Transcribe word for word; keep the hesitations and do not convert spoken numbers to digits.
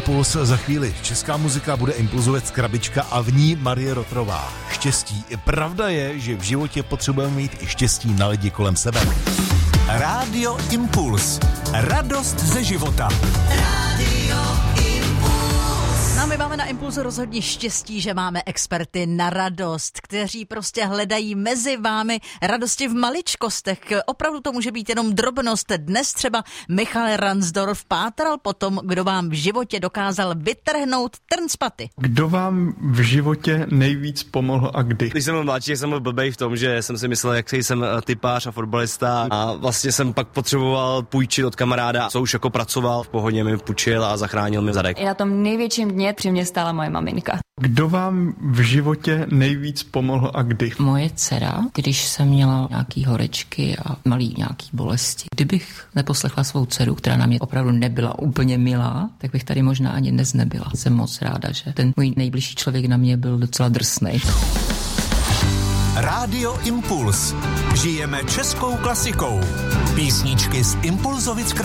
Impuls za chvíli. Česká muzika bude impulzovat krabička a v ní Marie Rotrová. Štěstí. Pravda je, že v životě potřebujeme mít i štěstí na lidi kolem sebe. Rádio Impuls. Radost ze života. Rádio Impuls. No, my máme na Impulzu rozhodně štěstí, že máme experty na radost, kteří prostě hledají mezi vámi radosti v maličkostech. Opravdu to může být jenom drobnost. Dnes třeba Michal Ransdorf pátral po tom, kdo vám v životě dokázal vytrhnout trn z paty. Kdo vám v životě nejvíc pomohl a kdy? Když jsem byl mladší, jsem byl blbej v tom, že jsem si myslel, jak jsem typář a fotbalista a vlastně jsem pak potřeboval půjčit od kamaráda, co už jako pracoval, v pohodě mi půjčil a zachránil mi zadek. I na tom největším dně při mě stála moje maminka. Kdo vám v životě nejvíc pomohl a kdy? Moje dcera, když jsem měla nějaký horečky a malý nějaký bolesti. Kdybych neposlechla svou dceru, která na mě opravdu nebyla úplně milá, tak bych tady možná ani dnes nebyla. Jsem moc ráda, že ten můj nejbližší člověk na mě byl docela drsnej. Rádio Impuls. Žijeme českou klasikou. Písničky z Impulzovic